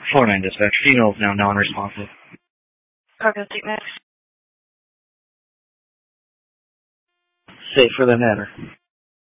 4-9 dispatch. Female is now non-responsive. Cargo Seat Max. Safe for the matter.